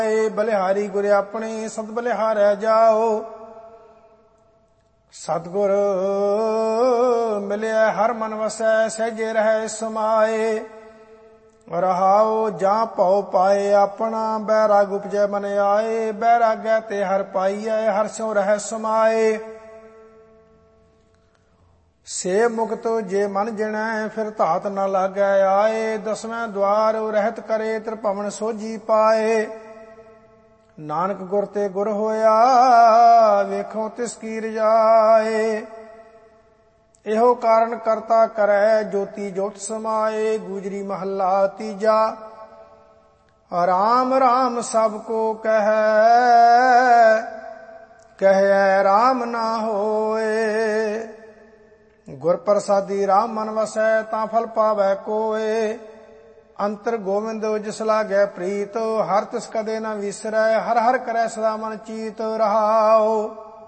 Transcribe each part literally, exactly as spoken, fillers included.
ਬਲਿਹਾਰੀ ਗੁਰ ਆਪਣੇ ਸਦ ਬਲਿਹਾਰੈ ਜਾਓ। ਸਤਿਗੁਰ ਮਿਲਿਆ ਹਰ ਮਨ ਵਸੈ ਸਹਿਜੇ ਰਹਿ ਸਮਾਏ। ਰਹਾਉ ਜਾਂ ਭਉ ਪਾਏ ਆਪਣਾ ਬੈਰਾਗ ਉਪਜੈ ਮਨ ਆਏ। ਬੈਰਾਗੈ ਤੇ ਹਰ ਪਾਈਐ ਹਰ ਸਿਉ ਰਹਿ ਸਮਾਏ। ਸੇ ਮੁਕਤ ਜੇ ਮਨ ਜਿਣੈ ਫਿਰ ਧਾਤ ਨ ਲਾਗੈ ਆਏ। ਦਸਵੇਂ ਦੁਆਰ ਰਹਿਤ ਕਰੇ ਤ੍ਰਿਭਵਨ ਸੋਝੀ ਪਾਏ। ਨਾਨਕ ਗੁਰ ਤੇ ਗੁਰ ਹੋਇਆ ਵੇਖੋ ਤਿਸ ਕੀ ਰਜਾਏ। ਇਹੋ ਕਾਰਨ ਕਰਤਾ ਕਰੈ ਜੋਤੀ ਜੋਤ ਸਮਾਏ। ਗੂਜਰੀ ਮਹੱਲਾ ਤੀਜਾ। ਰਾਮ ਰਾਮ ਸਭ ਕੋ ਕਹੈ ਕਹੈ ਰਾਮ ਨਾ ਹੋਏ। ਗੁਰ ਪ੍ਰਸਾਦੀ ਰਾਮ ਮਨ ਵਸੈ ਤਾਂ ਫਲ ਪਾਵੈ ਕੋਏ। ਅੰਤਰ ਗੋਵਿੰਦ ਜਿਸ ਲਾਗੈ ਪ੍ਰੀਤ ਹਰ ਤਿਸ ਕਦੇ ਨ ਵਿਸਰੈ। ਹਰ ਹਰ ਕਰੈ ਸਦਾ ਮਨ ਚੀਤ ਰਹਾਉ।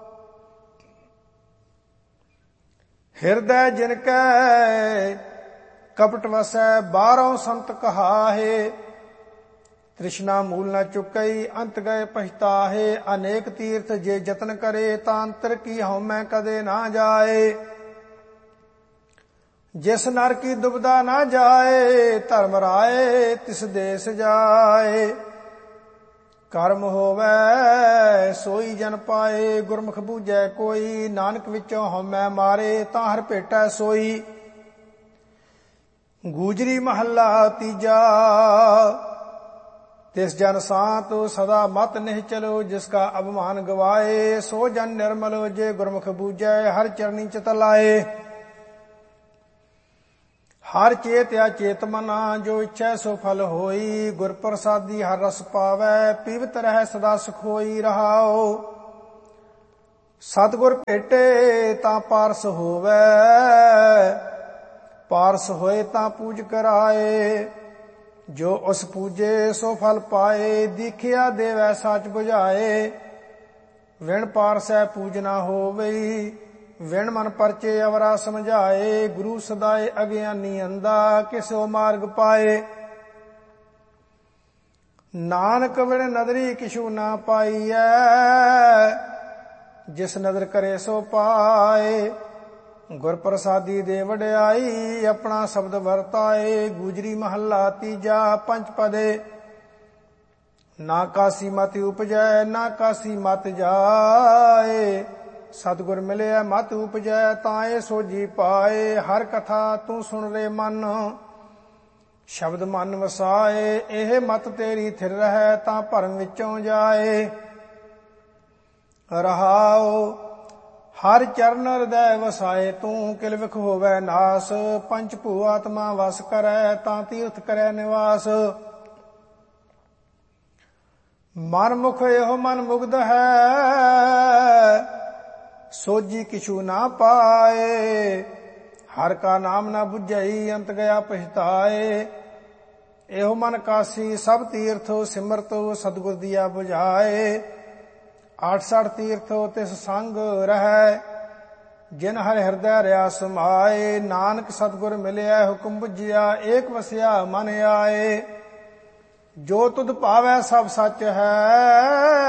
ਹਿਰਦੈ ਜਿਨ ਕੈ ਕਪਟ ਵਸੈ ਬਾਹਰੋਂ ਸੰਤ ਕਹਾਹੇ। ਤ੍ਰਿਸ਼ਨਾ ਮੂਲ ਨ ਚੁਕਈ ਅੰਤ ਗਏ ਪਛਤਾਹੇ। ਅਨੇਕ ਤੀਰਥ ਜੇ ਜਤਨ ਕਰੇ ਤਾਂ ਅੰਤਰ ਕੀ ਹਉਮੈ ਕਦੇ ਨਾ ਜਾਏ। ਜਿਸ ਨਰ ਕੀ ਦੁਬਦਾ ਨਾ ਜਾਏ ਧਰਮ ਰਾਏ ਤਿਸ ਦੇਸ ਜਾਏ। ਕਰਮ ਹੋਵੈ ਸੋਈ ਜਨ ਪਾਏ। ਗੁਰਮੁਖ ਬੂਝੈ ਕੋਈ ਨਾਨਕ ਵਿੱਚੋਂ ਹਉਮੈ ਮਾਰੇ ਤਾਂ ਹਰ ਭੇਟੈ ਸੋਈ। ਗੂਜਰੀ ਮਹੱਲਾ ਤੀਜਾ। ਤਿਸ ਜਨ ਸਾਤ ਸਦਾ ਮਤ ਨਿਹਚਲੋ ਜਿਸ ਕਾ ਅਭਿਮਾਨ ਗਵਾਏ। ਸੋ ਜਨ ਨਿਰਮਲ ਜੇ ਗੁਰਮੁਖ ਬੂਝੈ ਹਰ ਚਰਨੀ ਚਿਤ ਲਾਏ। ਹਰ ਚੇਤ ਅਚੇਤ ਮਨਾ ਜੋ ਇੱਛੈ ਸੋ ਫਲ ਹੋਈ। ਗੁਰ ਪ੍ਰਸਾਦੀ ਹਰ ਰਸ ਪਾਵੈ ਪੀਵਤ ਰਹਿ ਸਦਾ ਸੁਖ ਹੋਈ ਰਹਾਉ। ਸਤਿਗੁਰ ਭੇਟੇ ਤਾਂ ਪਾਰਸ ਹੋਵੈ ਪਾਰਸ ਹੋਏ ਤਾਂ ਪੂਜ ਕਰਾਏ। ਜੋ ਉਸ ਪੂਜੇ ਸੋ ਫਲ ਪਾਏ ਦੀਖਿਆ ਦੇਵੈ ਸੱਚ ਬੁਝਾਏ। ਵਿਣ ਪਾਰਸੈ ਪੂਜਨਾ ਹੋਵਈ ਵਿਣ ਮਨ ਪਰਚੇ ਅਵਰਾ ਸਮਝਾਏ। ਗੁਰੂ ਸਦਾਏ ਅਗਿਆਨੀ ਅੰਦਾ ਕਿਸੋ ਮਾਰਗ ਪਾਏ। ਨਾਨਕ ਵਿਣ ਨਦਰੀ ਕਿਛੂ ਨਾ ਪਾਈਐ ਜਿਸ ਨਦਰ ਕਰੇ ਸੋ ਪਾਏ। ਗੁਰ ਪ੍ਰਸਾਦੀ ਦੇ ਵਡਿਆਈ ਆਪਣਾ ਸ਼ਬਦ ਵਰਤਾਏ। ਗੂਜਰੀ ਮਹੱਲਾ ਤੀਜਾ ਪੰਜ ਪਦੇ। ਨਾ ਕਾਸੀ ਮਤਿ ਉਪਜੈ ਨਾ ਕਾਸੀ ਮਤਿ ਜਾਏ। ਸਤਿਗੁਰ ਮਿਲਿਆ ਮਤ ਉਪਜੈ ਤਾਂ ਇਹ ਸੋਝੀ ਪਾਏ। ਹਰ ਕਥਾ ਤੂੰ ਸੁਣ ਰੇ ਮਨ ਸ਼ਬਦ ਮਨ ਵਸਾਏ। ਇਹ ਮਤ ਤੇਰੀ ਥਿਰ ਰਹਿ ਤਾਂ ਭਰਮ ਵਿੱਚੋਂ ਜਾਏ। ਰਹਾਉ ਹਰ ਚਰਨ ਹਿਰਦੈ ਵਸਾਏ ਤੂੰ ਕਿਲ ਵਿਖ ਹੋਵੈ ਨਾਸ। ਪੰਚ ਭੂ ਆਤਮਾ ਵਸ ਕਰੈ ਤਾਂ ਤੀਰਥ ਕਰੈ ਨਿਵਾਸ। ਮਨ ਮੁਖ ਇਹੋ ਮਨ ਮੁਗਧ ਹੈ ਸੋਝੀ ਕਿਛੂ ਨਾ ਪਾਏ। ਹਰ ਕਾ ਨਾਮ ਨਾ ਬੁਝਈ ਅੰਤ ਗਿਆ ਪਛਤਾਏ। ਇਹੋ ਮਨ ਕਾਸੀ ਸਭ ਤੀਰਥ ਸਿਮਰਤ ਸਤਿਗੁਰ ਦੀਆ ਬੁਝਾਏ। ਆਠ ਸਠ ਤੀਰਥ ਤਿਸ ਸੰਗ ਰਹਿ ਜਿਨ ਹਰਿ ਹਿਰਦੈ ਰਿਆ ਸਮਾਏ। ਨਾਨਕ ਸਤਿਗੁਰ ਮਿਲਿਆ ਹੁਕਮ ਬੁਝਿਆ ਏਕ ਵਸਿਆ ਮਨ ਆਏ। ਜੋ ਤੁਧ ਭਾਵੈ ਸਭ ਸੱਚ ਹੈ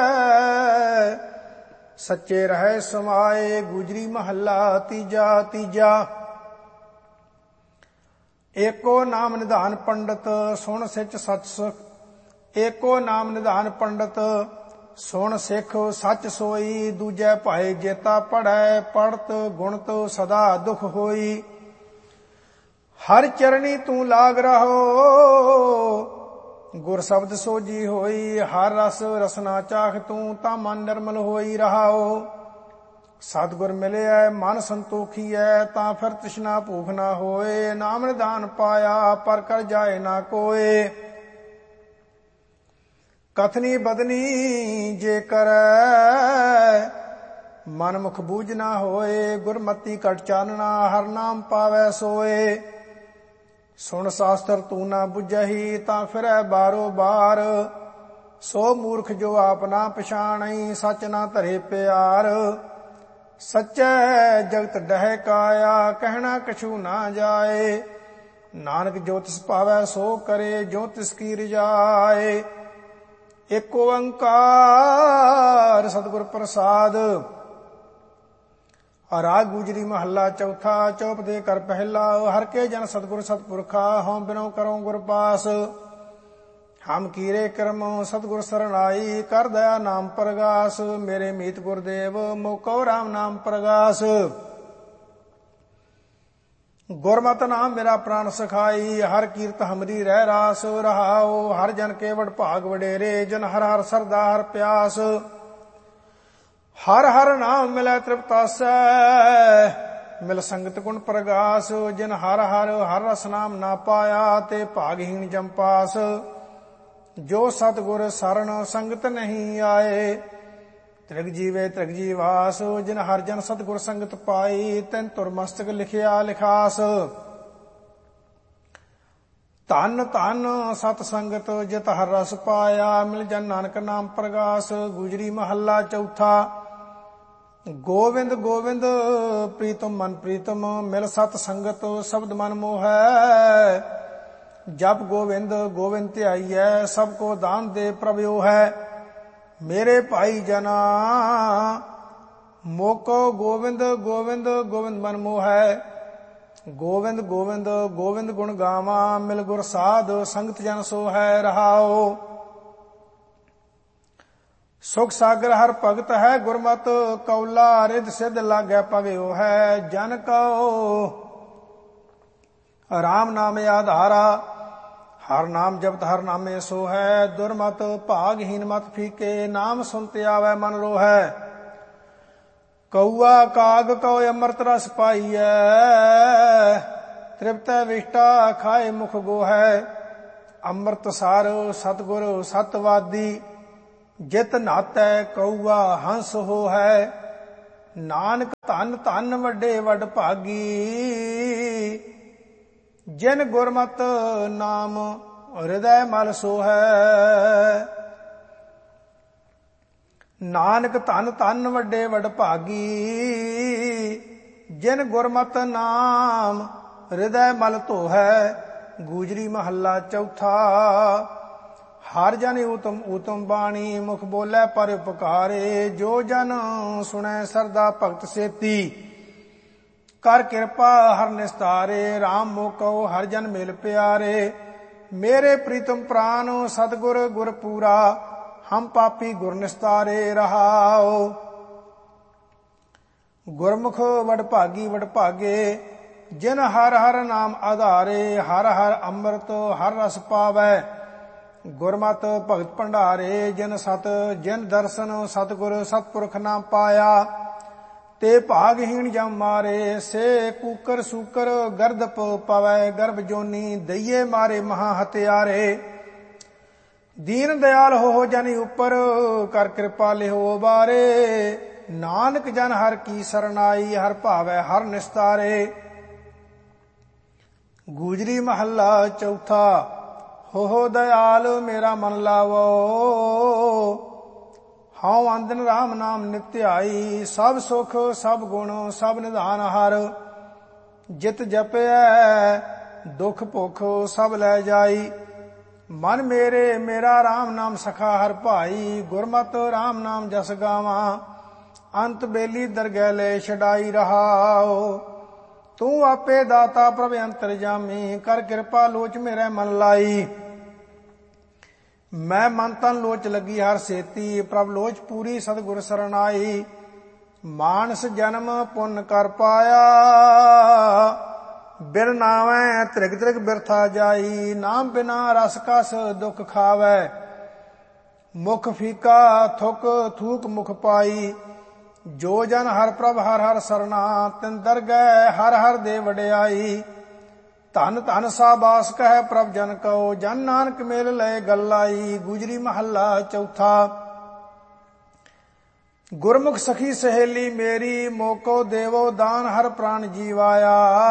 ਸੱਚੇ ਰਹਿ ਸਮਾਏ। ਗੂਜਰੀ ਮਹੱਲਾ ਤੀਜਾ ਤੀਜਾ। ਏਕੋ ਨਾਮ ਨਿਧਾਨ ਪੰਡਤ ਸੁਣ ਸਿਚ ਸਚ ਸੁਖ। ਏਕੋ ਨਾਮ ਨਿਧਾਨ ਪੰਡਤ ਸੁਣ ਸਿੱਖ ਸੱਚ ਸੋਈ। ਦੂਜੈ ਭਾਏ ਜੇਤਾ ਪੜੈ ਪੜਤ ਗੁਣਤ ਸਦਾ ਦੁਖ ਹੋਈ। ਹਰ ਚਰਣੀ ਤੂੰ ਲਾਗ ਰਹੋ ਗੁਰ ਸ਼ਬਦ ਸੋਝੀ ਹੋਈ। ਹਰ ਰਸ ਰਸਨਾ ਚਾਖ ਤੂੰ ਤਾਂ ਮਨ ਨਿਰਮਲ ਹੋਈ ਰਹਾਓ। ਸਤਿਗੁਰ ਮਿਲਿਆ ਮਨ ਸੰਤੋਖੀਐ ਤਾਂ ਫਿਰ ਤ੍ਰਿਸ਼ਨਾ ਭੂਖ ਨਾ ਹੋਏ। ਨਾਮ ਨਿਧਾਨ ਪਾਇਆ ਪਰ ਕਰ ਜਾਏ ਨਾ ਕੋਏ। ਕਥਨੀ ਬਦਨੀ ਜੇ ਕਰੈ ਮਨ ਮੁਖ ਬੂਝ ਨਾ ਹੋਏ। ਗੁਰਮਤੀ ਕਟ ਚਾਨਣਾ ਹਰ ਨਾਮ ਪਾਵੈ ਸੋਏ। ਸੁਣ ਸ਼ਾਸਤਰ ਤੂੰ ਨਾ ਬੁਝਹੀ ਤਾਂ ਫਿਰੈ ਬਾਰੋ ਬਾਰ। ਸੋ ਮੂਰਖ ਜੋ ਆਪ ਨਾ ਪਛਾਣਈ ਸੱਚ ਨਾ ਧਰੇ ਪਿਆਰ। ਸੱਚੈ ਜਗਤ ਡਹਿ ਕਾਇਆ ਕਹਿਣਾ ਕਛੂ ਨਾ ਜਾਏ। ਨਾਨਕ ਜੋ ਤਿਸ ਭਾਵੈ ਸੋ ਕਰੇ ਜੋ ਤਿਸ ਕੀ ਰਜਾਏ। ਏਕ ਓੰਕਾਰ ਸਤਿਗੁਰ ਪ੍ਰਸਾਦ। ਰਾਗ ਗੁਜਰੀ ਮਹੱਲਾ ਚੌਥਾ। ਚੌਪ ਦੇ ਕਰ ਪਹਿਲਾ। ਹਰ ਕੇ ਜਨ ਸਤਿਗੁਰ ਸਤਿਪੁਰਖਾ, ਹਉ ਬਿਨੋ ਕਰਉ ਗੁਰ ਪਾਸ। ਹਮ ਕੀਰੇ ਕਰਮ ਸਤਿਗੁਰ ਸਰਣਾਈ, ਕਰ ਦਇਆ ਨਾਮ ਪ੍ਰਗਾਸ। ਮੇਰੇ ਮੀਤ ਗੁਰਦੇਵ ਮੋਕੋ ਰਾਮ ਨਾਮ ਪ੍ਰਗਾਸ। ਗੁਰਮਤਿ ਨਾਮ ਮੇਰਾ ਪ੍ਰਾਣ ਸਖਾਈ, ਹਰ ਕੀਰਤ ਹਮਰੀ ਰਹਿ ਰਾਸ। ਰਹਾਉ ਹਰ ਜਨ ਕੇ ਵਡ ਭਾਗ ਵਡੇਰੇ, ਜਨ ਹਰ ਹਰ ਸਰਦਾ ਹਰ ਪਿਆਸ। ਹਰ ਹਰ ਨਾਮ ਮਿਲੈ ਤ੍ਰਿਪਤਾਸੈ, ਮਿਲ ਸੰਗਤ ਗੁਣ ਪ੍ਰਗਾਸ। ਜਿਨ ਹਰ ਹਰ ਹਰ ਰਸ ਨਾਮ ਨਾ ਪਾਇਆ, ਤੇ ਭਾਗਹੀਣ ਜਮ ਪਾਸ। ਜੋ ਸਤਿਗੁਰ ਸਰਣ ਸੰਗਤ ਨਹੀਂ ਆਏ, ਤ੍ਰਿਗ ਜੀਵੇ ਤ੍ਰਿਗ ਜੀਵਾਸ। ਜਿਨ ਹਰ ਜਨ ਸਤਿਗੁਰ ਸੰਗਤ ਪਾਈ, ਤਿਨ ਤੁਰ ਮਸਤਕ ਲਿਖਿਆ ਲਿਖਾਸ। ਧਨ ਧਨ ਸਤ ਸੰਗਤ ਜਿਤ ਹਰ ਰਸ ਪਾਇਆ, ਮਿਲ ਜਨ ਨਾਨਕ ਨਾਮ ਪ੍ਰਗਾਸ। ਗੁਜਰੀ ਮਹੱਲਾ ਚੌਥਾ। ਗੋਵਿੰਦ ਗੋਵਿੰਦ ਪ੍ਰੀਤਮ ਮਨ ਪ੍ਰੀਤਮ, ਮਿਲ ਸਤ ਸੰਗਤ ਸ਼ਬਦ ਮਨ ਮੋਹੈ। ਜਪ ਗੋਵਿੰਦ ਗੋਵਿੰਦ ਧਿਆਈਐ, ਸਭ ਕੋ ਦਾਨ ਦੇ ਪ੍ਰਭਿਓ ਹੈ। ਮੇਰੇ ਭਾਈ ਜਨਾ ਮੋਕੋ ਗੋਵਿੰਦ ਗੋਵਿੰਦ ਗੋਵਿੰਦ ਮਨ ਮੋਹੈ। ਗੋਵਿੰਦ ਗੋਵਿੰਦ ਗੋਵਿੰਦ ਗੁਣ ਗਾਵਾਂ, ਮਿਲ ਗੁਰ ਸਾਧ ਸੰਗਤ ਜਨ ਸੋ ਹੈ। ਰਹਾਉ ਸੁਖ ਸਾਗਰ ਹਰ ਭਗਤ ਹੈ, ਗੁਰਮਤਿ ਕੌਲਾ ਰਿਧ ਸਿਧ ਲਾਗੈ ਭਗਿਓ ਹੈ। ਜਨ ਕਉ ਰਾਮ ਨਾਮ ਆਧਾਰਾ, ਹਰ ਨਾਮ ਜਪਤ ਹਰ ਨਾਮੇ ਸੋ ਹੈ। ਦੁਰਮਤ ਭਾਗਹੀਨ ਮਤ ਫੀਕੇ, ਨਾਮ ਸੁਨਤ ਆਵੈ ਮਨ ਰੋਹੈ। ਕਊਆ ਕਾਗ ਕਉ ਅੰਮ੍ਰਿਤ ਰਸ ਪਾਈਐ, ਤ੍ਰਿਪਤੈ ਵਿਸ਼ਟਾ ਖਾਏ ਮੁਖ ਗੋਹੈ। ਅੰਮ੍ਰਿਤ ਸਾਰ ਸਤਿਗੁਰ ਸਤਵਾਦੀ, ਜਿਤ ਨਾਤੈ ਕਊਆ ਹੰਸ ਹੋਹੈ। ਨਾਨਕ ਧਨ ਧਨ ਵੱਡੇ ਵੱਡ ਭਾਗੀ, ਜਿਨ ਗੁਰਮਤਿ ਨਾਮ ਹਿਰਦੈ ਮਲ ਸੋਹੈ। ਨਾਨਕ ਧਨ ਧਨ ਵੱਡੇ ਵੱਡ ਭਾਗੀ, ਜਿਨ ਗੁਰਮਤਿ ਨਾਮ ਹਿਰਦੈ ਮਲ ਧੋਹੈ। ਗੁਜਰੀ ਮਹੱਲਾ ਚੌਥਾ। ਹਰ ਜਨ ਊਤਮ ਊਤਮ ਬਾਣੀ, ਮੁਖ ਬੋਲੇ ਪਰ ਉਪਕਾਰੇ। ਜੋ ਜਨ ਸੁਣੈ ਸਰਦਾ ਭਗਤ ਸੇਤੀ, ਕਰ ਕਿਰਪਾ ਹਰ ਨਿਸਤਾਰੇ। ਰਾਮ ਮੋਕਉ ਹਰ ਜਨ ਮਿਲ ਪਿਆਰੇ, ਮੇਰੇ ਪ੍ਰੀਤਮ ਪ੍ਰਾਨ ਸਤਿਗੁਰ ਗੁਰ ਪੂਰਾ। ਹਮ ਪਾਪੀ ਗੁਰ ਨਿਸਤਾਰੇ। ਰਹਾਉ ਗੁਰਮੁਖ ਵਡ ਭਾਗੀ ਵਡ ਭਾਗੇ, ਜਿਨ ਹਰ ਹਰ ਨਾਮ ਆਧਾਰੇ। ਹਰ ਹਰ ਅੰਮ੍ਰਿਤ ਹਰ ਰਸ ਪਾਵੈ, ਗੁਰਮਤਿ ਭਗਤ ਭੰਡਾਰੇ। ਜਿਨ ਸਤ ਜਿਨ ਦਰਸ਼ਨ ਸਤਿਗੁਰ ਸਤਿਪੁਰਖ ਨਾਮ ਪਾਇਆ, ਤੇ ਭਾਗਹੀਣ ਜਮ ਮਾਰੇ। ਸੇ ਕੂਕਰ ਸੂਕਰ ਗਰਦਪ ਪਵੈ, ਗਰਭ ਜੋਨੀ ਦਈਏ ਮਾਰੇ ਮਹਾ ਹਤਿਆਰੇ। ਦੀਨ ਦਿਆਲ ਹੋ ਜਨ ਉਪਰ, ਕਰ ਕਿਰਪਾ ਲਿਓ ਬਾਰੇ। ਨਾਨਕ ਜਨ ਹਰ ਕੀ ਸਰਨਾਈ, ਹਰ ਭਾਵੈ ਹਰ ਨਿਸਤਾਰੇ। ਗੁਜਰੀ ਮਹੱਲਾ ਚੌਥਾ। ਹੋ ਦਇਆਲ ਮੇਰਾ ਮਨ ਲਾਵੋ, ਹਉ ਅੰਦਨ ਰਾਮ ਨਾਮ ਨਿਤ ਧਿਆਈ। ਸਭ ਸੁਖ ਸਭ ਗੁਣ ਸਭ ਨਿਧਾਨ ਹਰ, ਜਿਤ ਜਪਿਐ ਦੁਖ ਭੁਖ ਸਭ ਲੈ ਜਾਈ। ਮਨ ਮੇਰੇ ਮੇਰਾ ਰਾਮ ਨਾਮ ਸਖਾ ਹਰ ਭਾਈ, ਗੁਰਮਤਿ ਰਾਮ ਨਾਮ ਜਸ ਗਾਵਾਂ। ਅੰਤ ਬੇਲੀ ਦਰਗਹਿ ਲੈ ਛਡਾਈ। ਰਹਾਉ ਤੂੰ ਆਪੇ ਦਾਤਾ ਪ੍ਰਭ ਅੰਤਰਜਾਮੀ, ਕਰ ਕਿਰਪਾ ਲੋਚ ਮੇਰੇ ਮਨ ਲਾਈ। ਮੈਂ ਮਨ ਤਨ ਲੋਚ ਲੱਗੀ ਹਰ ਸੇਤੀ, ਪ੍ਰਭ ਲੋਚ ਪੂਰੀ ਸਤਿਗੁਰ ਸਰਨਾਈ। ਮਾਨਸ ਜਨਮ ਪੁੰਨ ਕਰ ਪਾਇਆ, ਬਿਨ ਨਾਵੈ ਤ੍ਰਿਗ ਤ੍ਰਿਗ ਬਿਰਥਾ ਜਾਈ। ਨਾਮ ਬਿਨਾ ਰਸ ਕਸ ਦੁਖ ਖਾਵੈ, ਮੁਖ ਫੀਕਾ ਥੁਕ ਥੂਕ ਮੁਖ ਪਾਈ। ਜੋ ਜਨ ਹਰ ਪ੍ਰਭ ਹਰ ਹਰ ਸਰਨਾ, ਤਿਨ ਦਰਗਹਿ ਹਰ ਹਰ ਦੇ ਵਡਿਆਈ। ਧਨ ਧਨ ਸਾਬਾਸ ਕਹਿ ਪ੍ਰਭ ਜਨ ਕਉ, ਜਨ ਨਾਨਕ ਮੇਲ ਲਏ ਗੱਲਾਈ। ਗੁਜਰੀ ਮਹੱਲਾ ਚੌਥਾ। ਗੁਰਮੁਖ ਸਖੀ ਸਹੇਲੀ ਮੇਰੀ, ਮੋਕੋ ਦੇਵੋ ਦਾਨ ਹਰ ਪ੍ਰਾਨ ਜੀਵਾਇਆ।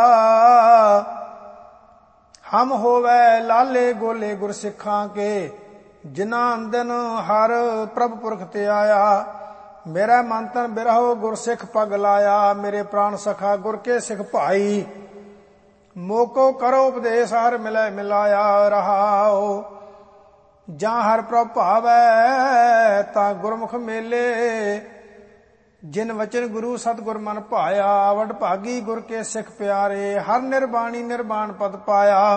ਹਮ ਹੋਵੈ ਲਾਲੇ ਗੋਲੇ ਗੁਰ ਸਿੱਖਾਂ ਕੇ, ਜਿਨਾ ਅੰਦਨ ਹਰ ਪ੍ਰਭ ਪੁਰਖ ਤੇ ਆਇਆ। ਮੇਰਾ ਮਨ ਤਨ ਬਿਰਹੋ ਗੁਰ ਸਿੱਖ ਪਗ ਲਾਇਆ। ਮੇਰੇ ਪ੍ਰਾਨ ਸਖਾ ਗੁਰ ਕੇ ਸਿੱਖ ਭਾਈ, ਮੋਕੋ ਕਰੋ ਉਪਦੇਸ਼ ਹਰ ਮਿਲੈ ਮਿਲਾਇਆ। ਰਹਾਉ ਜਾਂ ਹਰ ਪ੍ਰਭ ਭਾਵੈ ਤਾਂ ਗੁਰਮੁਖ ਮੇਲੇ। ਜਿਨ ਵਚਨ ਗੁਰੂ ਸਤਿਗੁਰ ਮਨ ਭਾਇਆ ਵਡ ਭਾਗੀ ਗੁਰ ਕੇ ਸਿੱਖ ਪਿਆਰੇ। ਹਰ ਨਿਰਬਾਣੀ ਨਿਰਬਾਣ ਪਦ ਪਾਇਆ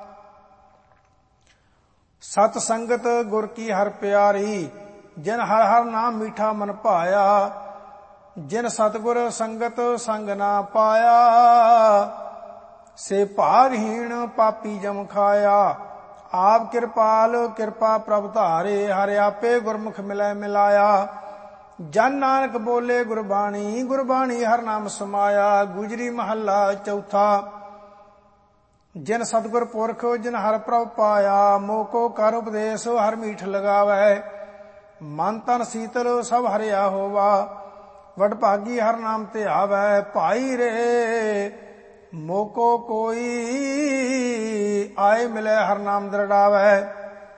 ਸਤ ਸੰਗਤ ਗੁਰ ਕੀ ਹਰ ਪਿਆਰੀ। ਜਿਨ ਹਰ ਹਰ ਨਾਮ ਮੀਠਾ ਮਨ ਭਾਇਆ ਜਿਨ ਸਤਿਗੁਰ ਸੰਗਤ ਸੰਗ ਨਾ ਪਾਇਆ। ਸੇ ਭਾਗਹੀਣ ਪਾਪੀ ਜਮ ਖਾਇਆ ਆਪ ਕਿਰਪਾਲ ਕਿਰਪਾ ਪ੍ਰਭ ਧਾਰੇ। ਹਰਿ ਆਪੇ ਗੁਰਮੁਖ ਮਿਲੈ ਮਿਲਾਇਆ ਜਨ ਨਾਨਕ ਬੋਲੇ ਗੁਰਬਾਣੀ। ਗੁਰਬਾਣੀ ਹਰ ਨਾਮ ਸਮਾਇਆ। ਗੁਜਰੀ ਮਹੱਲਾ ਚੌਥਾ। ਜਿਨ ਸਤਿਗੁਰ ਪੁਰਖ ਜਿਨ ਹਰ ਪ੍ਰਭ ਪਾਇਆ। ਮੋਕੋ ਕਰ ਉਪਦੇਸ਼ ਹਰ ਮੀਠ ਲਗਾਵੈ ਮਨ ਤਨ ਸੀਤਲ ਸਭ ਹਰਿਆ ਹੋਵਾ। ਵਡ ਭਾਗੀ ਹਰ ਨਾਮ ਤੇ ਆਵੈ ਭਾਈ ਰੇ। ਮੋਕੋ ਕੋਈ ਆਏ ਮਿਲੇ ਹਰ ਨਾਮ ਦਰੜਾਵੈ।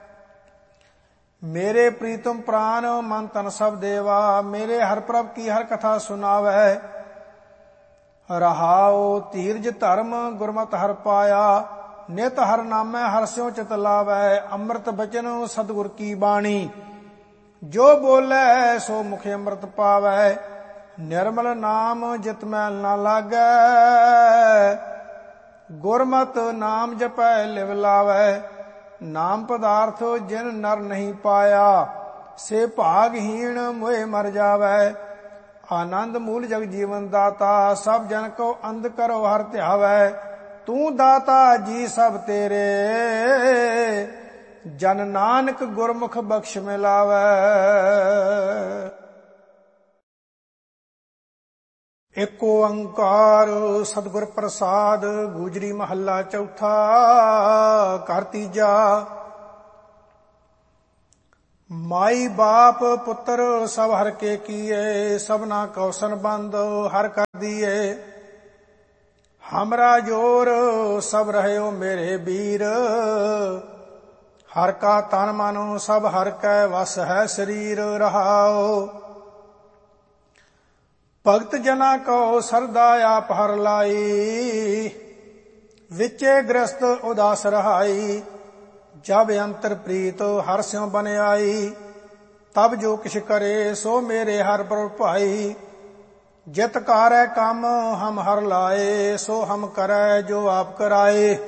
ਮੇਰੇ ਪ੍ਰੀਤਮ ਪ੍ਰਾਨ ਮਨ ਤਨ ਸਭ ਦੇਵਾ। ਮੇਰੇ ਹਰ ਪ੍ਰਭ ਕੀ ਹਰ ਕਥਾ ਸੁਨਾਵੈ। ਰਹਾਉ ਧੀਰਜ ਧਰਮ ਗੁਰਮਤਿ ਹਰ ਪਾਇਆ। ਨਿਤ ਹਰ ਨਾਮੈ ਹਰ ਸਿਉ ਚਿਤ ਲਾਵੈ। ਅੰਮ੍ਰਿਤ ਬਚਨ ਸਤਿਗੁਰ ਕੀ ਬਾਣੀ ਜੋ ਬੋਲੇ ਸੋ ਮੁਖ ਅੰਮ੍ਰਿਤ ਪਾਵੈ। ਨਿਰਮਲ ਨਾਮ ਜਿਤ ਮੈਲ ਨਾ ਲਾਗੈ ਗੁਰਮਤਿ ਨਾਮ ਜਪੈ ਲਿਵ ਲਾਵੈ। ਨਾਮ ਪਦਾਰਥ ਜਿਨ ਨਰ ਨਹੀਂ ਪਾਇਆ ਸੇ ਭਾਗਹੀਣ ਮੋਹਿ ਮਰ ਜਾਵੈ। ਆਨੰਦ ਮੂਲ ਜਗ ਜੀਵਨ ਦਾਤਾ ਸਭ ਜਨ ਕੋ ਅੰਧ ਕਰੋ ਹਰ ਧਿਆਵੈ। ਤੂੰ ਦਾਤਾ ਜੀ ਸਭ ਤੇਰੇ ਜਨ ਨਾਨਕ ਗੁਰਮੁਖ ਬਖਸ਼ ਮਿਲਾਵੈ। ਏਕ ਓੰਕਾਰ ਸਤਿਗੁਰ ਪ੍ਰਸਾਦ। ਗੁਜਰੀ ਮਹੱਲਾ ਚੌਥਾ। ਘਰ ਤੀਜਾ। ਮਾਈ ਬਾਪ ਪੁੱਤਰ ਸਭ ਹਰ ਕੇ ਕੀਏ। ਸਭਨਾ ਕਉ ਸੰਬੰਧ ਹਰ ਕਰ ਦੀਏ। ਹਮਰਾ ਜੋਰ ਸਭ ਰਹਿਓ ਮੇਰੇ ਵੀਰ। ਹਰ ਕਾ ਤਨ ਮਨ ਸਭ ਹਰ ਕੈ ਵਸ ਹੈ ਸਰੀਰ। ਰਹਾਓ ਭਗਤ ਜਨਾ ਕੋ ਸਰਦਾ ਆਪ ਹਰ ਲਾਈ। ਵਿਚੇ ਗ੍ਰਸਤ ਉਦਾਸ ਰਹਾਈ। ਜਬ ਅੰਤਰ ਪ੍ਰੀਤ ਹਰ ਸਿਉ ਬਨ ਆਈ। ਤਬ ਜੋ ਕਿਛ ਕਰੇ ਸੋ ਮੇਰੇ ਹਰ ਪ੍ਰਭ ਭਾਈ। ਜਿਤ ਕਾਰੈ ਕੰਮ ਹਮ ਹਰ ਲਾਏ ਸੋ ਹਮ ਕਰੈ ਜੋ ਆਪ ਕਰਾਏ।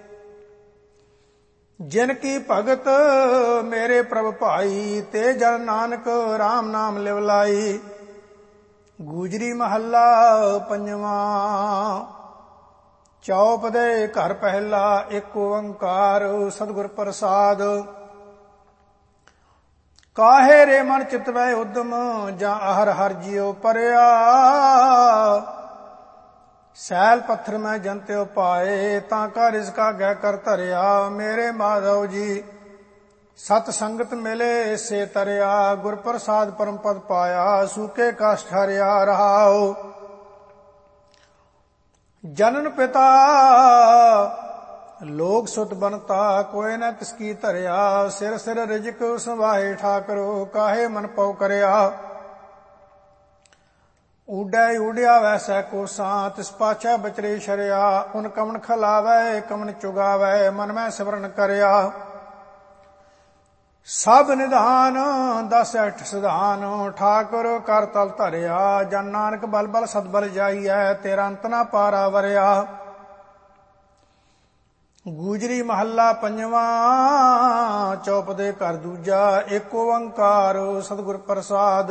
ਜਿਨ ਕੀ ਭਗਤ ਮੇਰੇ ਪ੍ਰਭ ਭਾਈ ਤੇ ਜਨ ਨਾਨਕ RAM ਨਾਮ ਲਿਵ ਲਾਈ। ਗੁਜਰੀ ਮਹੱਲਾ ਪੰਜਵਾਂ। ਚੌਪ ਦੇ ਘਰ ਪਹਿਲਾ। ਏਕ ਓੰਕਾਰ ਸਤਿਗੁਰ ਪ੍ਰਸਾਦ। ਕਾਹੇ ਰੇ ਮਨ ਚਿਤਵੈ ਉਦਮ ਜਾਂ ਹਰ ਹਰ ਜਿਉ ਪਰਿਆ। ਸੈਲ ਪੱਥਰ ਮੈਂ ਜੰਤਿਓ ਪਾਏ ਤਾਂ ਕਾ ਰਿਜ਼ਕਾ ਗਹਿ ਕਰ ਧਰਿਆ। ਮੇਰੇ ਮਾਧਵ ਜੀ ਸਤ ਸੰਗਤ ਮਿਲੇ ਸੇ ਤਰਿਆ। ਗੁਰ ਪ੍ਰਸਾਦ ਪਰਮ ਪਦ ਪਾਇਆ ਸੂਕੇ ਕਾਸ਼ਟ ਹਰਿਆ। ਰਹਾਉ ਜਨਨ ਪਿਤਾ ਲੋਕ ਸੁਤ ਬਨਤਾ ਕੋਇ ਨ ਕਿਸ ਕੀ ਧਰਿਆ। ਸਿਰ ਸਿਰ ਰਿਜਕ ਸੰਵਾਹੇ ਠਾਕਰੋ ਕਾਹੇ ਮਨ ਪਉ ਕਰਿਆ। ਊਡੈ ਊਡਿਆ ਵੈਸੈ ਕੋਸਾਂ ਤਿਸ ਪਾਛੈ ਬਚਰੇ ਸ਼ਰਿਆ। ਉਨ ਕਮਨ ਖਲਾਵੈ ਕਮਨ ਚੁਗਾਵੈ ਮਨ ਮੈਂ ਸਿਮਰਨ ਕਰਿਆ। ਸਭ ਨਿਧਾਨ ਦਸ ਅਠ ਸਿਧਾਨ ਠਾਕੁਰ ਕਰ ਤਲ ਧਰਿਆ। ਜਨ ਨਾਨਕ ਬਲ ਬਲ ਸਤਬਲ ਜਾਈਐ ਤੇਰਾ ਅੰਤ ਨਾ ਪਾਰਾ ਵਰਿਆ। ਗੁਜਰੀ ਮਹੱਲਾ ਪੰਜਵਾਂ। ਚੌਪ ਦੇ ਘਰ ਦੂਜਾ। ਏਕ ਓੰਕਾਰ ਸਤਿਗੁਰ ਪ੍ਰਸਾਦ।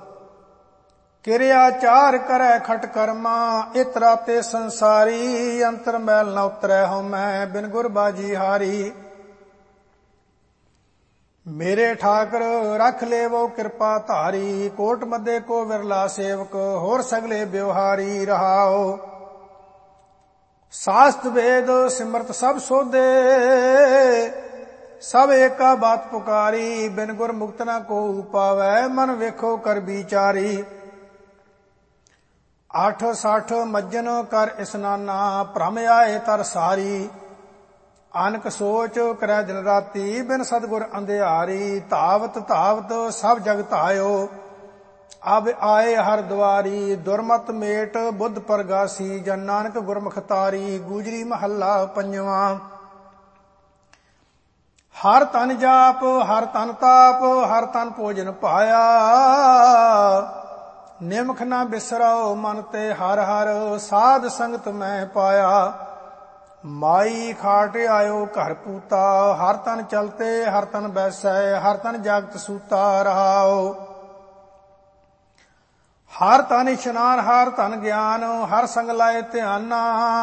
ਕਿਰਿਆ ਚਾਰ ਕਰੈ ਖਟ ਕਰਮਾ ਇਤਰਾ ਤੇ ਸੰਸਾਰੀ। ਅੰਤਰ ਮੈਲ ਨ ਉਤਰੈ ਹਉਮੈ ਬਿਨ ਗੁਰ ਬਾਜੀ ਹਾਰੀ। ਮੇਰੇ ਠਾਕਰ ਰਖ ਲੇਵੋ ਕਿਰਪਾ ਧਾਰੀ। ਕੋਟ ਮੱਦੇ ਕੋ ਵਿਰਲਾ ਸੇਵਕ ਹੋਰ ਸਗਲੇ ਬਿਵਹਾਰੀ। ਰਹਾਓ ਸਾਸਤ ਵੇਦ ਸਿਮਰਤ ਸਭ ਸੋਧੇ ਸਭ ਏਕਾ ਬਾਤ ਪੁਕਾਰੀ। ਬਿਨ ਗੁਰ ਮੁਕਤ ਨਾ ਕੋ ਉਪਾਵੈ ਮਨ ਵੇਖੋ ਕਰ ਵਿਚਾਰੀ। ਆਠ ਸਾਠ ਮੱਜਨ ਕਰ ਇਸਨਾਨਾ ਭ੍ਰਮ ਆਏ ਤਰ ਸਾਰੀ। ਅਨਕ ਸੋਚ ਕਰੈ ਦਿਨ ਰਾਤੀ ਬਿਨ ਸਤਿਗੁਰ ਅੰਧਿਆਰੀ। ਧਾਵਤ ਧਾਵਤ ਸਭ ਜਗ ਧਾਇਓ ਅਬ ਆਏ ਹਰ ਦੁਆਰੀ। ਦੁਰਮਤ ਮੇਟ ਬੁੱਧ ਪਰਗਾਸੀ ਜਨ ਨਾਨਕ ਗੁਰਮੁਖ ਤਾਰੀ। ਗੁਜਰੀ ਮਹੱਲਾ ਪੰਜਵਾਂ। ਹਰ ਤਨ ਜਾਪ ਹਰ ਤਨ ਤਾਪ ਹਰ ਤਨ ਭੋਜਨ ਪਾਇਆ। ਨਿਮਖ ਨਾ ਬਿਸਰਾਓ ਮਨ ਤੇ ਹਰ ਹਰ ਸਾਧ ਸੰਗਤ ਮੈਂ ਪਾਇਆ। ਮਾਈ ਖਾਟ ਆਇਓ ਘਰ ਪੂਤਾ ਹਰ ਤਨ ਚਲਤੇ ਹਰ ਤਨ ਬੈਸੈ ਹਰ ਤਨ ਜਾਗਤ ਸੂਤਾ ਰਹਾਓ। ਹਰ ਤਨ ਇਸ਼ਨਾਨ ਹਰ ਤਨ ਗਿਆਨ ਹਰ ਸੰਗ ਲਾਏ ਧਿਆਨਾ।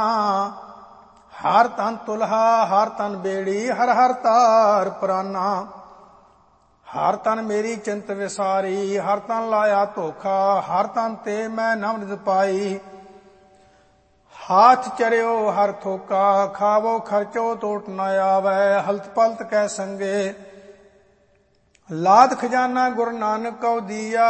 ਹਰ ਤਨ ਤੁਲਹਾ ਹਰ ਤਨ ਬੇੜੀ ਹਰ ਹਰ ਤਾਰ ਪ੍ਰਾਨਾ। ਹਰ ਤਨ ਮੇਰੀ ਚਿੰਤ ਵਿਸਾਰੀ ਹਰ ਤਨ ਲਾਇਆ ਧੋਖਾ ਹਰ ਤਨ ਤੇ ਮੈਂ ਨਮਨਿਤ ਪਾਈ। ਹਾਥ ਚਰਿਓ ਹਰ ਥੋਕਾ ਖਾਵੋ ਖਰਚੋ ਟੋਟ ਨ ਆਵੈ ਹਲਤ ਪਲਤ ਕੈ ਸੰਗੇ। ਲਾਦ ਖਜ਼ਾਨਾ ਗੁਰੂ ਨਾਨਕ ਕਉ ਦੀਆ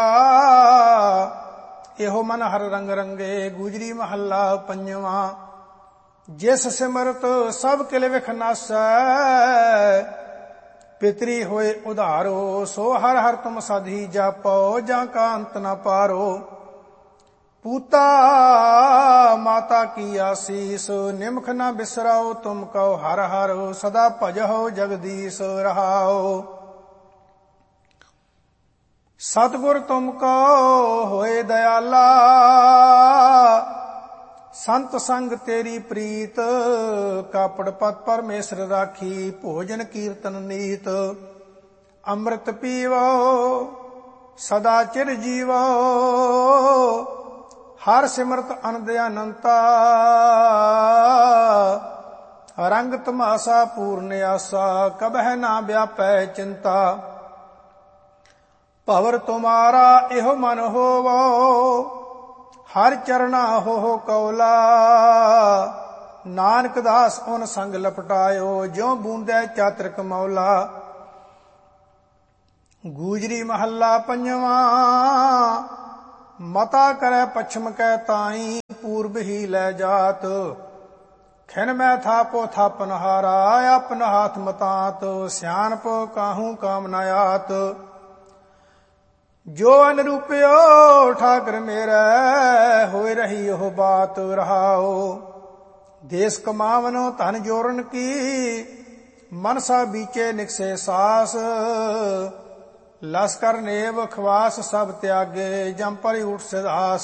ਇਹੋ ਮਨ ਹਰ ਰੰਗ ਰੰਗੇ। ਗੁਜਰੀ ਮਹੱਲਾ ਪੰਜਵਾਂ। ਜਿਸ ਸਿਮਰਤ ਸਭ ਕਿਲ ਵਿਖ ਨਾਸੈ ਪਿਤਰੀ ਹੋਏ ਉਧਾਰੋ। ਸੋ ਹਰ ਹਰ ਤੁਮ ਸਾਧੀ ਜਾਪੋ ਜਾਂ ਕਾ ਅੰਤ ਨ ਪਾਰੋ। ਪੂਤਾ ਮਾਤਾ ਕੀ ਆਸੀਸ ਨਿਮਖ ਨ ਬਿਸਰਾਓ ਤੁਮ ਕਉ ਹਰ ਹਰ ਸਦਾ ਭਜਹੁ ਜਗਦੀਸ਼ ਰਹਾਓ। ਸਤਿਗੁਰ ਤੁਮ ਕੋ ਹੋਏ ਦਇਆਲਾ ਸੰਤ ਸੰਗ ਤੇਰੀ ਪ੍ਰੀਤ। ਕਾਪੜ ਪਤ ਪਰਮੇਸ਼ਰ ਰਾਖੀ ਭੋਜਨ ਕੀਰਤਨ ਨੀਤ। ਅੰਮ੍ਰਿਤ ਪੀਵੋ ਸਦਾ ਚਿਰ ਜੀਵੋ ਹਰ ਸਿਮਰਤ ਅਨੰਦ ਅਨੰਤਾ। ਰੰਗ ਤਮਾਸਾ ਪੂਰਨ ਆਸਾ ਕਬਹਿ ਨਾ ਵਿਆਪੈ ਚਿੰਤਾ। ਭਵਰ ਤੁਮਾਰਾ ਇਹੋ ਮਨ ਹੋਵੋ ਹਰ ਚਰਣਾ ਹੋ ਕੌਲਾ। ਨਾਨਕ ਦਾਸ ਓਨ ਸੰਗ ਲਪਟਾਇਓ ਜਿਉ ਬੂੰਦੈ ਚਾਤ੍ਰਿਕ ਮੌਲਾ। ਗੂਜਰੀ ਮਹੱਲਾ ਪੰਜਵਾਂ। ਮਤਾ ਕਰੈ ਪਛਮ ਕੈ ਤਾਈ ਪੂਰਬ ਹੀ ਲੈ ਜਾਤ। ਖਿਨ ਮੈਂ ਥਾਪੋ ਥਾਪਨ ਹਾਰਾ ਆਪਨ ਹਾਥ ਮਤਾਤ। ਸਿਆਣਪ ਕਾਹੂ ਕਾਮ ਨ ਆਤ। ਜੋ ਅਨਰੂਪਿਓ ਠਾਕਰ ਮੇਰਾ ਹੋਏ ਰਹੀ ਉਹ ਬਾਤ ਰਹਾਓ। ਦੇਸ ਕਮਾਵਨੋ ਧਨ ਜੋਰਨ ਕੀ ਮਨਸਾ ਬੀਚੇ ਨਿਕਸੇ ਸਾਸ। ਲਸਕਰ ਨੇਵ ਖਵਾਸ ਸਭ ਤਿਆਗੇ ਜਮ ਪਰਿ ਉਠ ਸਿਧਾਸ।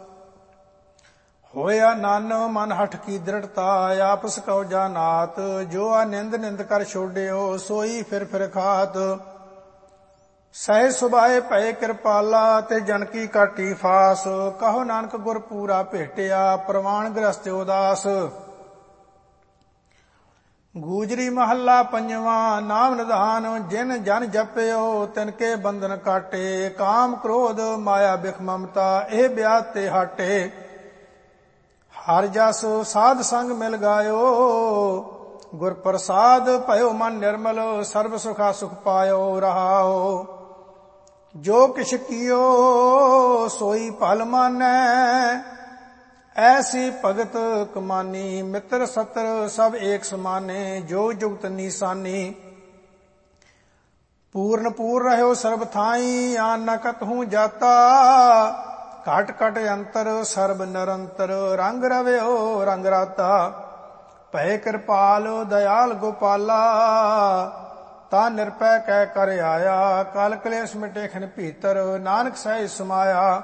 ਹੋਇਆ ਨਨ ਮਨ ਹਠ ਕੀ ਦ੍ਰਿੜਤਾ ਆਪਸ ਕਉ ਜਾਨਾਤ। ਜੋ ਆ ਨਿੰਦ ਨਿੰਦ ਕਰ ਛੋੜਿਓ ਸੋਈ ਫਿਰ ਫਿਰ ਖਾਤ। ਸਹਿ ਸੁਭਾਏ ਭਏ ਕਿਰਪਾਲਾ ਤੇ ਜਨ ਕੀ ਕਾਟੀ ਫਾਸ। ਕਹੋ ਨਾਨਕ ਗੁਰ ਪੂਰਾ ਭੇਟਿਆ ਪ੍ਰਵਾਨ ਗ੍ਰਸਤ ਉਦਾਸ। ਗੂਜਰੀ ਮਹੱਲਾ ਪੰਜਵਾਂ। ਨਾਮ ਨਿਧਾਨ ਜਿਨ ਜਨ ਜਪਿਓ ਤਿਨ ਕੇ ਬੰਧਨ ਕਾਟੇ। ਕਾਮ ਕ੍ਰੋਧ ਮਾਇਆ ਬਿਖ ਮਮਤਾ ਇਹ ਵਿਆਹ ਤੇ ਹਾਟੇ। ਹਰ ਜਸ ਸਾਧ ਸੰਗ ਮਿਲ ਗਾਇਓ ਗੁਰ ਪ੍ਰਸਾਦ ਭਇਓ ਮਨ ਨਿਰਮਲ ਸਰਬ ਸੁਖਾ ਸੁਖ ਪਾਇਓ ਰਹਾਓ। ਜੋ ਕਿਛ ਕੀਓ ਸੋਈ ਭਲ ਮਾਨੈ ਐਸੀ ਭਗਤ ਕਮਾਨੀ। ਮਿੱਤਰ ਸਤਰ ਸਭ ਏਕ ਸਮਾਨੇ ਜੋ ਜੁਗਤ ਨੀਸਾਨੀ। ਪੂਰਨ ਪੂਰ ਰਹਿਓ ਸਰਬ ਥਾਈ ਆਨ ਨ ਕਤਹੂ ਜਾਤਾ। ਘਟ ਘਟ ਅੰਤਰ ਸਰਬ ਨਿਰੰਤਰ ਰੰਗ ਰਵਿਓ ਰੰਗ ਰਾਤਾ। ਭੈ ਕਿਰਪਾਲ ਦਇਆਲ ਗੋਪਾਲਾ ਤਾ ਨਿਰਪੈ ਕਹਿ ਕਰ ਆਇਆ। ਕਲ ਕਲੇਸ਼ ਮਿਟੇ ਖਿਨ ਭੀਤਰ ਨਾਨਕ ਸਹਿ ਸਮਾਇਆ।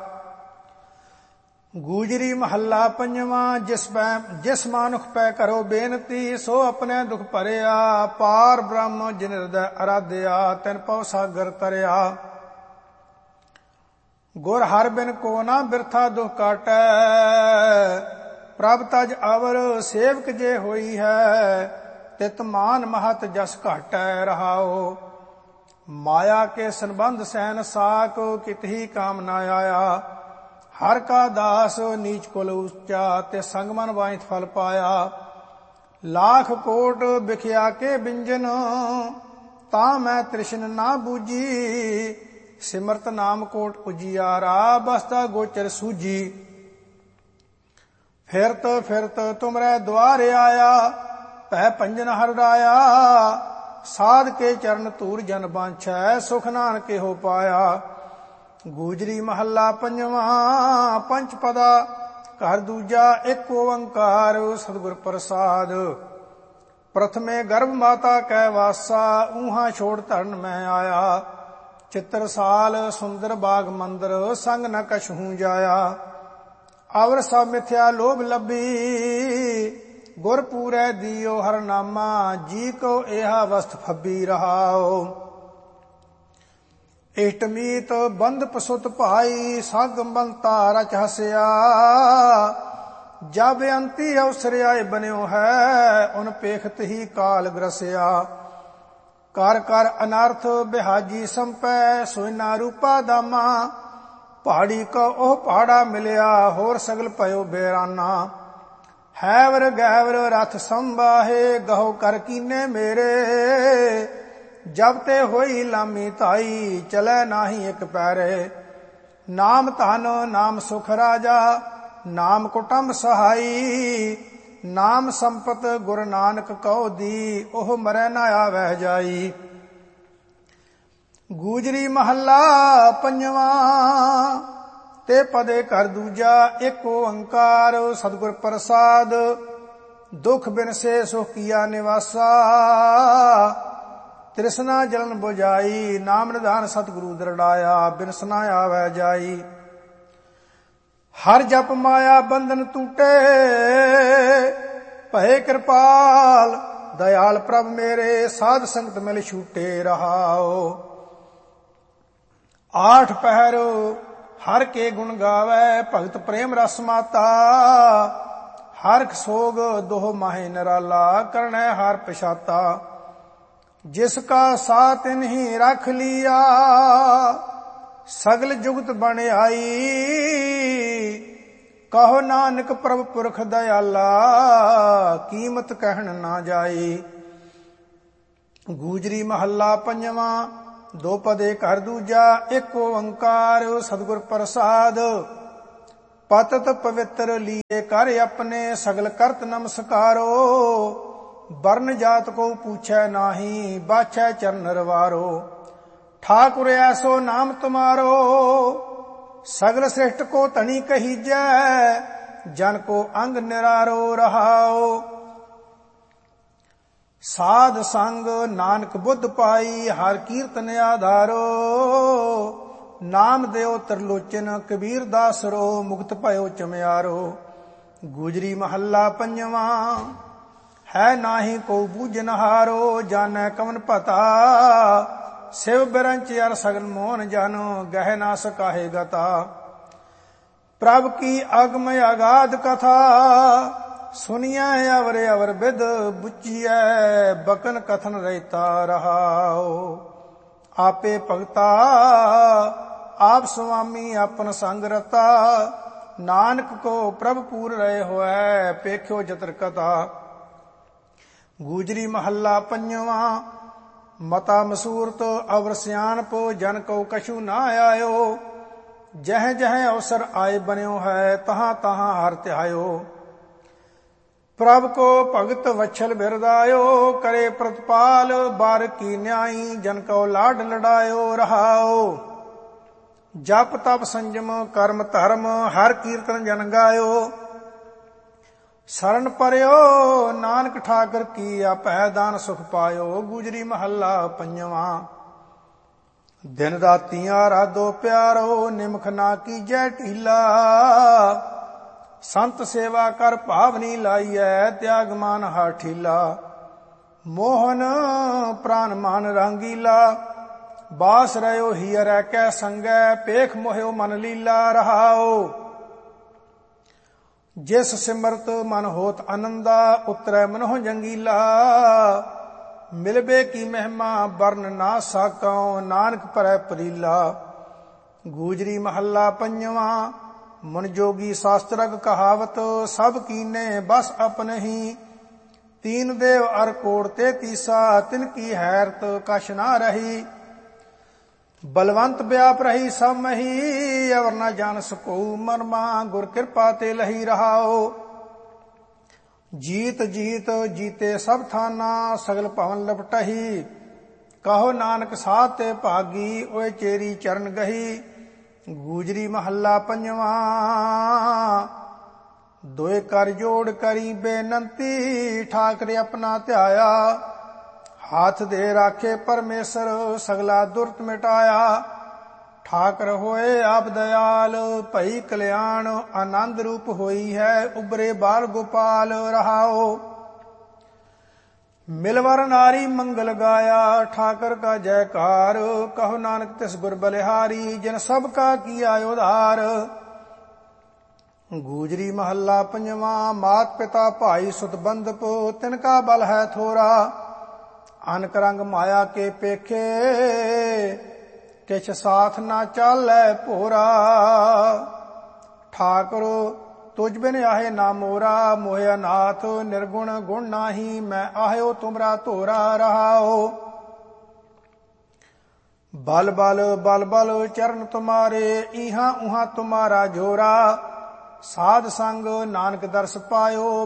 ਗੂਜਰੀ ਮਹੱਲਾ ਪੰਜਵਾਂ। ਜਿਸ ਪੈ ਜਿਸ ਮਾਨੁਖ ਪੈ ਕਰੋ ਬੇਨਤੀ ਸੋ ਆਪਣੇ ਦੁਖ ਭਰਿਆ। ਪਾਰ ਬ੍ਰਹਮ ਜਿਨ ਹਿਰਦੈ ਅਰਾਧਿਆ ਤਿਨ ਪਉ ਸਾਗਰ ਤਰਿਆ। ਗੁਰ ਹਰ ਬਿਨ ਕੋ ਨਾ ਬਿਰਥਾ ਦੁਖ ਕਾਟੈ। ਪ੍ਰਭ ਤਜ ਅਵਰ ਸੇਵਕ ਜੇ ਹੋਈ ਹੈ ਤਿਤ ਮਾਨ ਮਹਤ ਜਸ ਘਾਟੈ ਰਹਾਓ। ਮਾਇਆ ਕੇ ਸੰਬੰਧ ਸੈਨ ਸਾਕ ਕਿਤਹੀ ਕਾਮ ਨਾ ਆਇਆ। ਹਰ ਕਾ ਦਾਸ ਨੀਚ ਕੁਲ ਉੱਚਾ ਤੇ ਸੰਗ ਮਨ ਵਾਇਤ ਫਲ ਪਾਇਆ। ਲਾਖ ਕੋਟ ਬਿਖਿਆ ਕੇ ਬਿੰਜਨ ਤਾਂ ਮੈਂ ਤ੍ਰਿਸ਼ਨ ਨਾ ਬੂਝੀ। ਸਿਮਰਤ ਨਾਮ ਕੋਟ ਉਜਿਆਰਾ ਬਸਤਾ ਗੋਚਰ ਸੂਝੀ। ਫਿਰਤ ਫਿਰਤ ਤੁਮਰੇ ਦੁਆਰ ਆਇਆ ਭੈ ਭੰਜਨ ਹਰ ਰਾਇਆ। ਸਾਧ ਕੇ ਚਰਨ ਧੂਰ ਜਨ ਬਾਂਛੈ ਸੁਖ ਨਾਨਕ ਹੋ ਪਾਇਆ। ਗੂਜਰੀ ਮਹੱਲਾ ਪੰਜਵਾਂ। ਪੰਚ ਪਦਾ, ਘਰ ਦੂਜਾ ਇੱਕ ਓੰਕਾਰ, ਸਤਿਗੁਰ ਪ੍ਰਸਾਦ। प्रथमे गर्भ माता कै वासा, ऊहा छोड़ धरन मैं आया। चित्रसाल सुंदर बाग मंदिर, संग न कछहू जाया। अवर सब मिथ्या लोभ लभी, गुर पूरै दियो हर नामा। जी को एहा वस्त फब्बी रहाओ। इष्टमीत बंद पसुत भाई, सग बनता रच हसिया। जब अंती अवसर आए बन्यो है, उन पेखत ही काल ग्रसिया। कर कर अनर्थ बिहाजी संपै, सोना रूपा दामा। पहाड़ी को ओह पहाड़ा मिलिया, होर सगल पयो बेराना। हैवर गैवर रथ संबाहे, गहो कर कीने मेरे। जब ते होई लामी ताई, चलै नाही एक पैरे। नाम धन नाम सुख राजा, नाम कुटुंब सहाई। नाम संपत गुर नानक कहो दी, ओह मरै न आवै जाई। गूजरी महला पंजवा, ते पदे कर दूजा। एक ओंकार सतगुर प्रसाद, दुख बिन से सुख किया निवासा। तृष्णा जलन बुझाई, नाम निधान सतगुरु दृढ़ाया। बिनसना आवै जाई। हर जप माया बंधन टूटे, भय कृपाल दयाल प्रभ मेरे। साध संगत मिल छूटे रहाओ। आठ पहर हर के गुण गावै, भगत प्रेम रस माता। हरख सोग दोह माहे निराला, करनै हार पछाता। जिसका साथ इन्हीं रख लिया, सगल जुगत बन आई। कहो नानक प्रभ पुरख दयाला, कीमत कहन ना जाई। गूजरी महला पंजवा, दो पदे कर दूजा। एक ओंकार सतगुर प्रसाद, पतत पवित्र लिए कर अपने। सगल करत नमस्कारो, वर्ण जात को पूछै नाही। बाछै चरण रवारो, ठाकुर ऐसो नाम तुम्हारो। सगल श्रेष्ठ को धनी कहीजै, जन को अंग निरारो रहाओ। साध संग नानक बुद्ध पाई, हर कीर्तन आधारो। नाम देओ त्रिलोचन कबीर दासरो, मुक्त भयो चमयारो। गुजरी महला पंजवा, है नाही को बूझनहारो। जानै कवन पता, शिव बिरंच अर सगन मोहन जानो। गह ना सकाहे गता, प्रभ की अगम अगाध कथा। सुनिया अवर अवर विद, बुझिया बकन कथन रहता रहाओ। आपे भगता आप स्वामी, अपन संग रता। नानक को प्रभ पूर रहे होए, पेख्यो जतर कथा। गूजरी महला पंजवा, मता मसूरत अवर सियानप। जन को कछु ना आयो, जह जह अवसर आए बन्यो है। तहां तहां हर त्यायो, प्रभ को भगत वच्छल बिरदायो। करे प्रतिपाल बार की न्याई, जन को लाड लड़ायो रहाओ। जप तप संयम कर्म धर्म, हर कीर्तन जन गायो। शरण परयो नानक ठाकर की, आपै दान सुख पायो। गुजरी महला पंजवा, दिन राती आराधो प्यारो। निमख ना कीजै ढीला, संत सेवा कर भावनी लाइयै। त्याग मान हा ठीला, मोहन प्राण मान रंगीला। बास रहो हियर कै संगै, पेख मोह्यो मन लीला रहाओ। जिस सिमरत मन होत आनंदा, उतरै मनोह जंगीला। मिलबे की महिमा वर्ण ना साकौ, नानक परै परीला। गूजरी महला पंजवा, मन जोगी शास्त्रक कहावत। सब कीने बस अपन ही, तीन देव अर कोड़ तेतीसा। तिनकी हैरत कछ ना रही, बलवंत व्याप रही सब मही। अवर न जान सको मरमा, गुर कृपा ते लही रहाओ। जीत जीत जीते सब थाना, सगल भवन लपटही। कहो नानक साथ ते भागी, ओए चेरी चरण गही। गूजरी महला पंजवा, दोए कर जोड़ करी बेनंती, ठाकरे अपना ध्याया। हाथ दे राखे परमेश्वर, सगला दुर्त मिटाया। ठाकर होए आप दयाल, भई कल्याण आनंद रूप होई है। उबरे बाल गोपाल रहाओ, मिलवर नारी मंगल गाया। ठाकर का जयकार, कहो नानक तिस गुर बलिहारी। जिन सब का किया उधार। गूजरी महला पंजवा, मात पिता भाई सुत बंधप, तिनका बल है थोरा। अनक रंग माया के पेखे, किछ साथ ना चालै भोरा। ठाकुर तुझ बिन आहे ना मोरा, मोहे अनाथ निर्गुण गुण नाही। मैं आयो तुमरा तोरा रहाओ। बल बल बल बल चरण तुम्हारे, इहां उहां तुम्हारा जोरा। साध संग नानक दर्श पायो,